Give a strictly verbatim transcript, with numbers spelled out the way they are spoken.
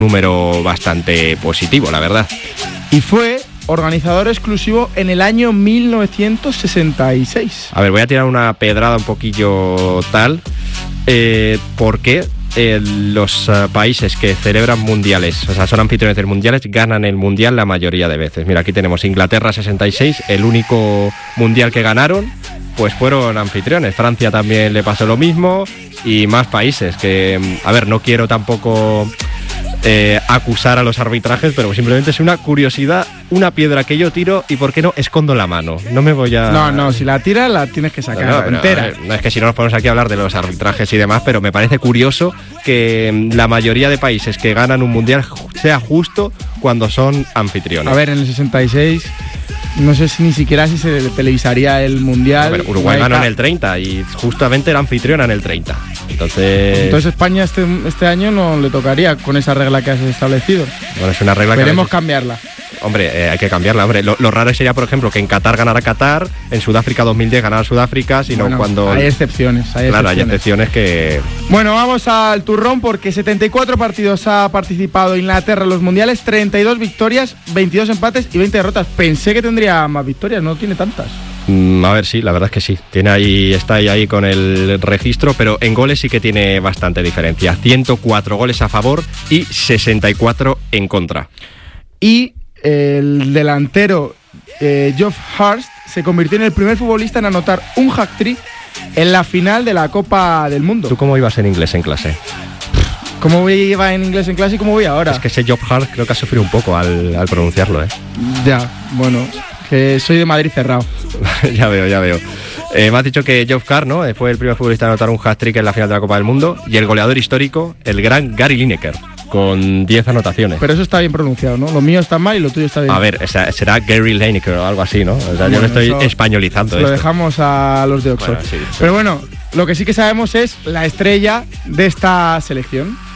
número bastante positivo, la verdad. Y fue organizador exclusivo en el año mil novecientos sesenta y seis. A ver, voy a tirar una pedrada un poquillo tal, eh, porque eh, los uh, países que celebran mundiales, o sea, son anfitriones del mundiales, ganan el mundial la mayoría de veces. Mira, aquí tenemos Inglaterra sesenta y seis, el único mundial que ganaron, pues fueron anfitriones. Francia también le pasó lo mismo y más países que, a ver, no quiero tampoco eh, acusar a los arbitrajes, pero simplemente es una curiosidad, una piedra que yo tiro y por qué no escondo la mano. No me voy a... No, no, si la tiras la tienes que sacar no, no, pero, entera. Ver, no es que si no nos ponemos aquí a hablar de los arbitrajes y demás, pero me parece curioso que la mayoría de países que ganan un mundial sea justo cuando son anfitriones. A ver, en el sesenta y seis... no sé si ni siquiera si se televisaría el mundial. A ver, Uruguay ganó en el treinta y justamente era anfitriona en el treinta. Entonces... Entonces España este, este año no le tocaría con esa regla que has establecido. Bueno, es una regla que... Queremos cambiarla. Hombre, eh, hay que cambiarla, hombre. Lo, lo raro sería, por ejemplo, que en Qatar ganara Qatar, en Sudáfrica dos mil diez ganara Sudáfrica, sino bueno, cuando... Hay excepciones, hay claro, excepciones. hay excepciones que... Bueno, vamos al turrón porque setenta y cuatro partidos ha participado Inglaterra en los mundiales, treinta y dos victorias, veintidós empates y veinte derrotas. Pensé que tendría más victorias, no tiene tantas. Mm, a ver, sí, la verdad es que sí. Tiene ahí, está ahí, ahí con el registro, pero en goles sí que tiene bastante diferencia. ciento cuatro goles a favor y sesenta y cuatro en contra. Y el delantero eh, Geoff Hurst se convirtió en el primer futbolista en anotar un hat-trick en la final de la Copa del Mundo. ¿Tú cómo ibas en inglés en clase? ¿Cómo iba en inglés en clase y cómo voy ahora? Es que ese Geoff Hurst creo que ha sufrido un poco al, al pronunciarlo, ¿eh? Ya, bueno, que soy de Madrid cerrado. ya veo, ya veo. Eh, me has dicho que Geoff Hurst, ¿no? Fue el primer futbolista en anotar un hat-trick en la final de la Copa del Mundo y el goleador histórico, el gran Gary Lineker, con diez anotaciones. Pero eso está bien pronunciado, ¿no? Lo mío está mal y lo tuyo está bien. A ver, será Gary Lineker o algo así, ¿no? O sea, bueno, yo lo estoy españolizando. Lo esto. dejamos a los de Oxford. Bueno, sí, sí. Pero bueno, lo que sí que sabemos es la estrella de esta selección.